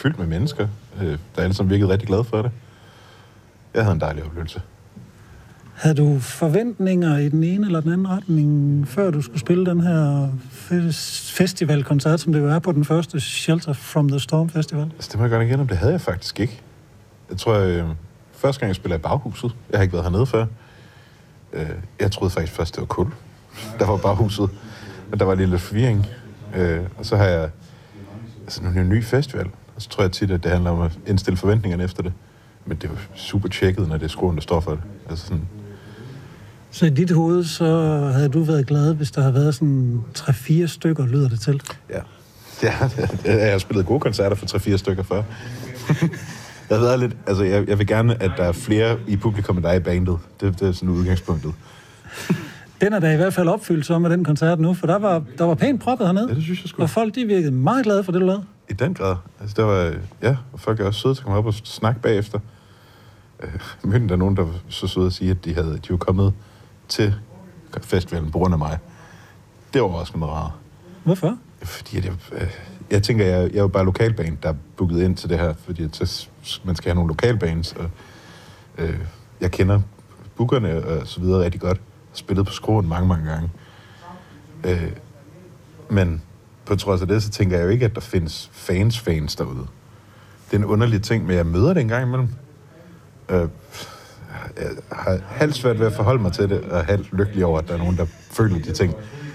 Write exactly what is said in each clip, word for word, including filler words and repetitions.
fyldt med mennesker, øh, der alle sammen virkede rigtig glade for det. Jeg havde en dejlig oplevelse. Havde du forventninger i den ene eller den anden retning, før du skulle spille den her festivalkoncert, som det jo er på den første Shelter from the Storm Festival? Altså, det må jeg godt igen om. Det havde jeg faktisk ikke. Jeg tror, øh, første gang jeg spillede i Baghuset, jeg har ikke været hernede før, øh, jeg troede faktisk først, det var kul. Der var Baghuset, men der var lige lidt forvirring. Øh, og så har jeg altså, nu er det en ny festival, og så tror jeg tit, at det handler om at indstille forventningerne efter det. Men det er jo super tjekket, når det er skruen, der står for det. Altså sådan... Så i dit hoved, så havde du været glad, hvis der havde været sådan tre-fire stykker, lyder det til? Ja. Ja, jeg har spillet gode koncerter for tre-fire stykker før. Jeg har været lidt... Altså, jeg, jeg vil gerne, at der er flere i publikum end dig i bandet. Det, det er sådan udgangspunktet. Den er da i hvert fald opfyldt så med den koncert nu, for der var, der var pænt proppet hernede. Ja, det synes jeg sgu. Og folk, de virkede meget glade for det, du lavede. I den grad. Altså, der var... Ja, og folk er også søde til at komme op og snakke bagefter. Øh, mødte der nogen, der var så søde at sige, at de, havde, de var kommet til festivalen på grund af mig. Det var også noget rart. Hvorfor? Fordi at jeg, øh, jeg tænker, jeg, jeg er jo bare lokalband, der er booket ind til det her, fordi at så, man skal have nogle lokalbands, og øh, jeg kender bookerne og så videre rigtig godt. Spillet på skruen mange, mange gange. Øh, men på trods af det, så tænker jeg jo ikke, at der findes fans-fans derude. Det er en underlig ting, men jeg møder det en gang imellem. Øh, jeg har halvt svært ved at forholde mig til det, og halvt lykkelig over, at der er nogen, der føler de ting.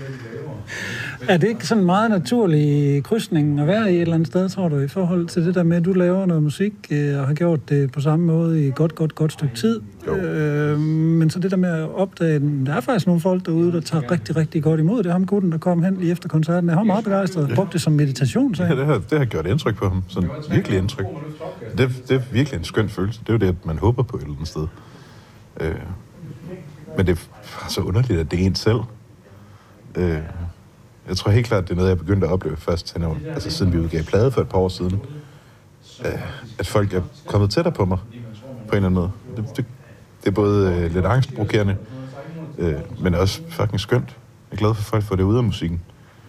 Er det ikke sådan en meget naturlig krydsning at være i et eller andet sted, tror du, i forhold til det der med, at du laver noget musik øh, og har gjort det på samme måde i et godt, godt, godt stykke tid? Øh, men så det der med at opdage, at der er faktisk nogle folk derude, der tager rigtig, rigtig godt imod det. Ham gutten, der kom hen lige efter koncerten, jeg har meget begejstret. Brugte det som meditation, så. Ja, det har, det har gjort indtryk på ham. Sådan virkelig indtryk. Det, det er virkelig en skøn følelse. Det er jo det, man håber på et eller andet sted. Øh, men det er så underligt, at det er en selv. Øh, Jeg tror helt klart, det er noget, jeg begyndte at opleve først, til når, altså siden vi udgav plade for et par år siden. Øh, at folk er kommet tættere på mig, på en eller anden måde. Det, det, det er både øh, lidt angstprovokerende, øh, men også fucking skønt. Jeg er glad for, at folk får det ud af musikken.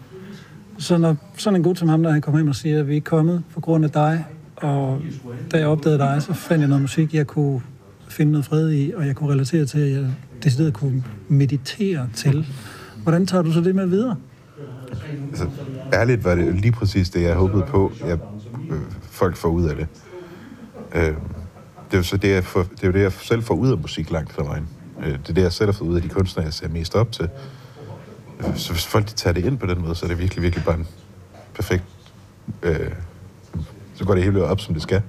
Så når sådan en gut som ham, der han kommer hjem og siger, at vi er kommet på grund af dig, og da jeg opdagede dig, så fandt jeg noget musik, jeg kunne finde noget fred i, og jeg kunne relatere til, at jeg decideret kunne meditere til. Hvordan tager du så det med videre? Altså, ærligt var det lige præcis det, jeg håbede på, at øh, folk får ud af det. Øh, det er jo så det, jeg får, det, er jo det, jeg selv får ud af musik langt fra vejen. Øh, det er det, jeg selv har fået ud af de kunstnere, jeg ser mest op til. Øh, så hvis folk de tager det ind på den måde, så er det virkelig, virkelig bare en perfekt... Øh, så går det hele op, som det skal.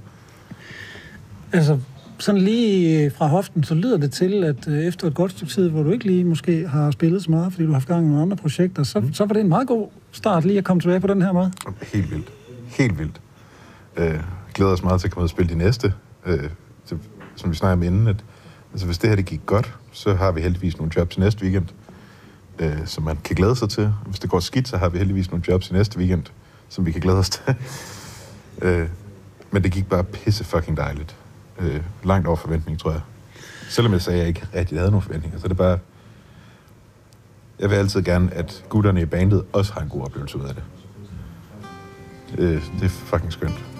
Altså, sådan lige fra hoften, så lyder det til, at efter et godt stykke tid, hvor du ikke lige måske har spillet så meget, fordi du har haft gang i nogle andre projekter, så, mm. så var det en meget god start lige at komme tilbage på den her måde. Helt vildt. Helt vildt. Øh, glæder os meget til at komme ud og spille de næste. Øh, det, som vi snakker om inden, at altså, hvis det her det gik godt, så har vi heldigvis nogle jobs i næste weekend, øh, som man kan glæde sig til. Hvis det går skidt, så har vi heldigvis nogle jobs i næste weekend, som vi kan glæde os til. øh, men det gik bare pisse fucking dejligt. Øh, langt over forventning, tror jeg. Selvom jeg sagde, at jeg ikke rigtig havde nogen forventninger, så er det bare... Jeg vil altid gerne, at gutterne i bandet også har en god oplevelse ud af det. Øh, det er fucking skønt.